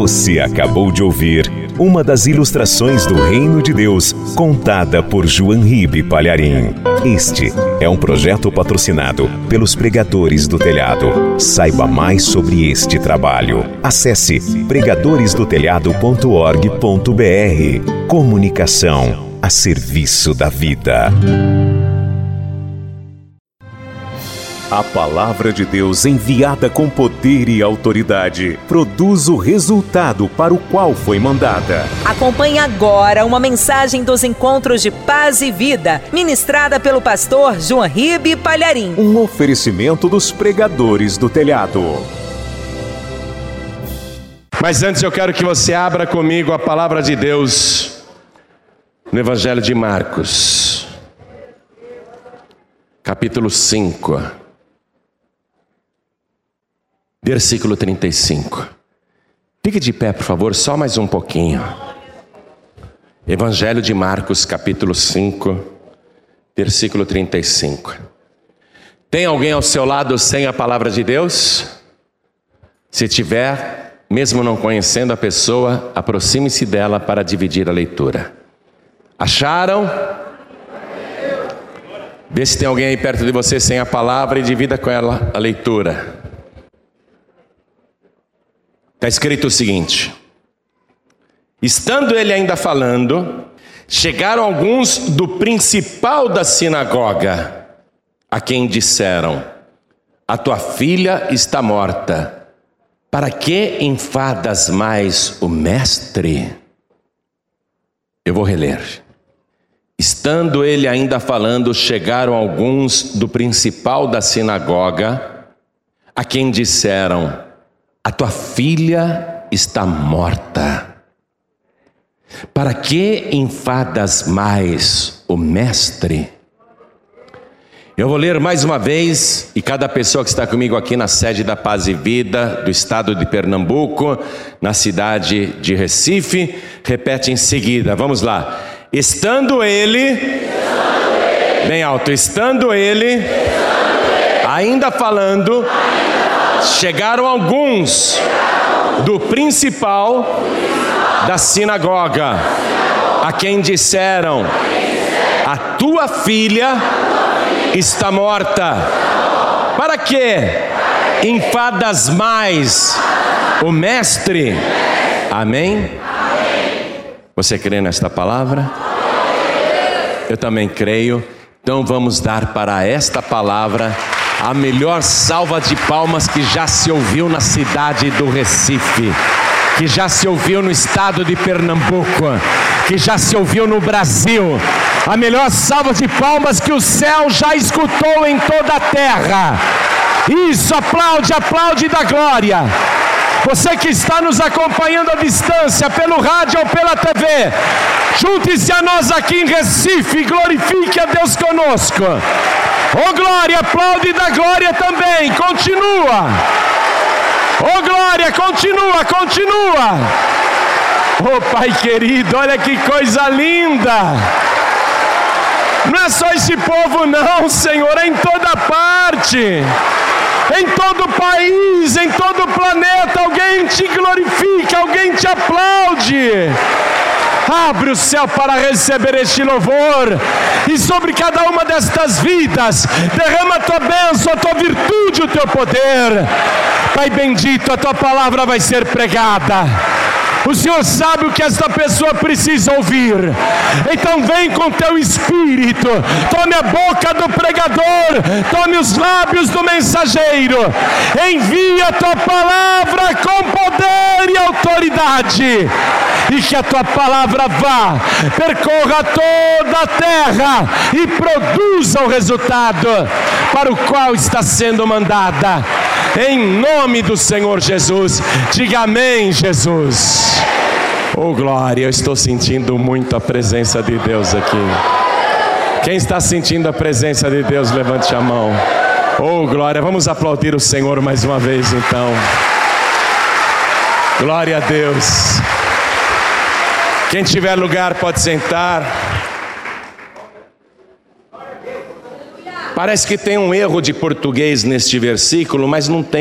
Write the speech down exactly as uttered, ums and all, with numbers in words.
Você acabou de ouvir uma das ilustrações do Reino de Deus, contada por João Ribe Palharim. Este é um projeto patrocinado pelos Pregadores do Telhado. Saiba mais sobre este trabalho. Acesse pregadores do telhado ponto org ponto br. Comunicação a serviço da vida. A palavra de Deus, enviada com poder e autoridade, produz o resultado para o qual foi mandada. Acompanhe agora uma mensagem dos Encontros de Paz e Vida, ministrada pelo pastor João Ribe Palharim. Um oferecimento dos Pregadores do Telhado. Mas antes eu quero que você abra comigo a palavra de Deus no Evangelho de Marcos, capítulo cinco. Versículo trinta e cinco. Fique de pé, por favor, só mais um pouquinho. Evangelho de Marcos, capítulo cinco, versículo trinta e cinco. Tem alguém ao seu lado sem a palavra de Deus? Se tiver, mesmo não conhecendo a pessoa, aproxime-se dela para dividir a leitura. Acharam? Vê se tem alguém aí perto de você sem a palavra e divida com ela a leitura. Está escrito o seguinte: estando ele ainda falando, chegaram alguns do principal da sinagoga, a quem disseram: a tua filha está morta, para que enfadas mais o mestre? Eu vou reler. Estando ele ainda falando, chegaram alguns do principal da sinagoga, a quem disseram: a tua filha está morta. Para que enfadas mais o mestre? Eu vou ler mais uma vez, e cada pessoa que está comigo aqui na sede da Paz e Vida, do estado de Pernambuco, na cidade de Recife, repete em seguida. Vamos lá. Estando ele, estando ele bem alto, estando ele, estando ele ainda falando, chegaram alguns do principal da sinagoga, a quem disseram: a tua filha está morta. Para que enfadas mais o mestre? Amém? Você crê nesta palavra? Eu também creio. Então vamos dar para esta palavra a melhor salva de palmas que já se ouviu na cidade do Recife, que já se ouviu no estado de Pernambuco, que já se ouviu no Brasil. A melhor salva de palmas que o céu já escutou em toda a terra. Isso, aplaude, aplaude da glória. Você que está nos acompanhando à distância, pelo rádio ou pela T V, junte-se a nós aqui em Recife e glorifique a Deus conosco. Oh glória, aplaude da glória também, continua. Oh glória, continua, continua. Oh Pai querido, olha que coisa linda. Não é só esse povo não, Senhor, é em toda parte, em todo o país, em todo o planeta. Alguém te glorifica, alguém te aplaude. Abre o céu para receber este louvor, e sobre cada uma destas vidas derrama a tua bênção, a tua virtude, o teu poder. Pai bendito, a tua palavra vai ser pregada. O Senhor sabe o que esta pessoa precisa ouvir. Então vem com teu espírito, tome a boca do pregador, tome os lábios do mensageiro, envia a tua palavra com poder e autoridade, e que a tua palavra vá, percorra toda a terra e produza o resultado para o qual está sendo mandada. Em nome do Senhor Jesus, diga amém, Jesus. Oh glória, eu estou sentindo muito a presença de Deus aqui. Quem está sentindo a presença de Deus, levante a mão. Oh glória, vamos aplaudir o Senhor mais uma vez então. Glória a Deus. Quem tiver lugar pode sentar. Parece que tem um erro de português neste versículo, mas não tem.